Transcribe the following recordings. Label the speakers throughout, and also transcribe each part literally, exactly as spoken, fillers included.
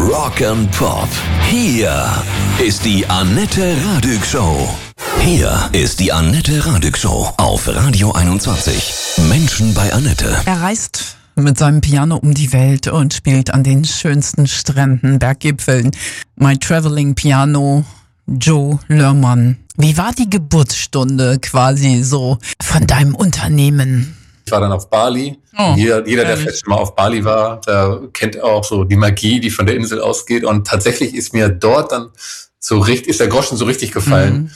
Speaker 1: Rock and Pop. Hier ist die Annette Radig Show. Hier ist die Annette Radig Show auf Radio einundzwanzig. Menschen bei Annette.
Speaker 2: Er reist mit seinem Piano um die Welt und spielt an den schönsten Stränden, Berggipfeln. My Traveling Piano, Joe Lörmann. Wie war die Geburtsstunde quasi so von deinem Unternehmen?
Speaker 3: Ich war dann auf Bali. Oh, jeder, jeder der vielleicht schon mal auf Bali war, der kennt auch so die Magie, die von der Insel ausgeht. Und tatsächlich ist mir dort dann so richtig, ist der Groschen so richtig gefallen. Mhm.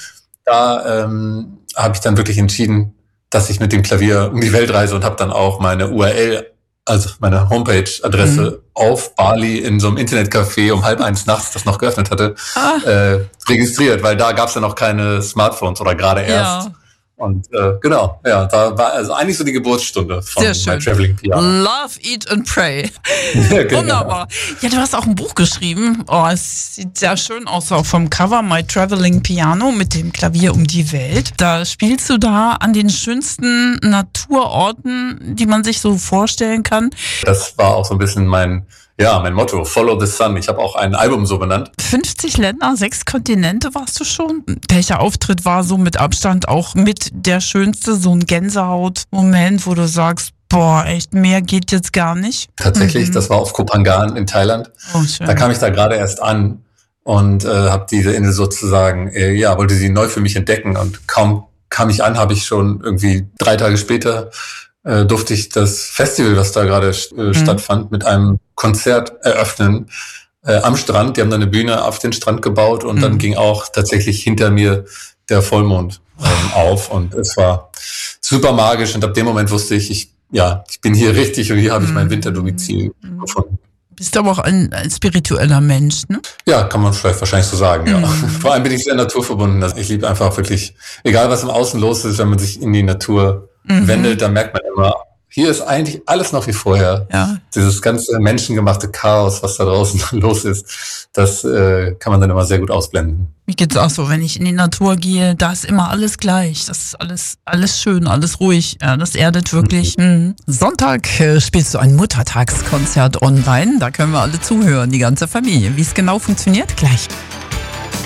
Speaker 3: Da ähm, habe ich dann wirklich entschieden, dass ich mit dem Klavier um die Welt reise und habe dann auch meine U R L, also meine Homepage-Adresse mhm. auf Bali in so einem Internetcafé um halb eins nachts, das noch geöffnet hatte, ah. äh, registriert, weil da gab es ja noch keine Smartphones oder gerade erst. Ja. Und äh, genau, ja, da war also eigentlich so die Geburtsstunde von My Traveling Piano.
Speaker 2: Love, Eat and Pray.
Speaker 3: Ja, genau.
Speaker 2: Wunderbar. Ja, du hast auch ein Buch geschrieben. Oh, es sieht sehr schön aus, auch vom Cover. My Traveling Piano mit dem Klavier um die Welt. Da spielst du da an den schönsten Naturorten, die man sich so vorstellen kann.
Speaker 3: Das war auch so ein bisschen mein... Ja, mein Motto, Follow the Sun. Ich habe auch ein Album so benannt.
Speaker 2: fünfzig Länder, sechs Kontinente warst du schon. Welcher Auftritt war so mit Abstand auch mit der schönste, so ein Gänsehaut-Moment, wo du sagst, boah, echt, mehr geht jetzt gar nicht?
Speaker 3: Tatsächlich, mhm. das war auf Koh Phangan in Thailand. Oh, schön. Da kam ich da gerade erst an und äh, habe diese Insel sozusagen, äh, ja, wollte sie neu für mich entdecken. Und kaum kam ich an, habe ich schon irgendwie drei Tage später äh, durfte ich das Festival, was da gerade äh, mhm. stattfand, mit einem Konzert eröffnen äh, am Strand. Die haben dann eine Bühne auf den Strand gebaut und mhm. dann ging auch tatsächlich hinter mir der Vollmond ähm, auf und es war super magisch und ab dem Moment wusste ich, ich ja, ich bin hier richtig und hier habe ich mein Winterdomizil mhm. gefunden.
Speaker 2: Bist aber auch ein, ein spiritueller Mensch, ne?
Speaker 3: Ja, kann man vielleicht wahrscheinlich so sagen, ja. Mhm. Vor allem bin ich sehr naturverbunden. Also ich liebe einfach wirklich, egal was im Außen los ist, wenn man sich in die Natur mhm. wendet, dann merkt man immer, hier ist eigentlich alles noch wie vorher. Ja. Dieses ganze menschengemachte Chaos, was da draußen los ist, das äh, kann man dann immer sehr gut ausblenden.
Speaker 2: Mir geht's auch so, wenn ich in die Natur gehe, da ist immer alles gleich. Das ist alles alles schön, alles ruhig. Ja, das erdet wirklich. Mhm. Mhm. Sonntag äh, spielst du ein Muttertagskonzert online. Da können wir alle zuhören, die ganze Familie. Wie es genau funktioniert, gleich.